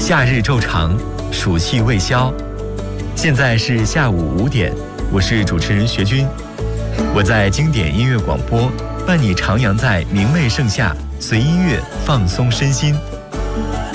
夏日骤长，暑气未消。现在是下午5点，我是主持人学军，我在经典音乐广播伴你徜徉在明媚盛夏，随音乐放松身心。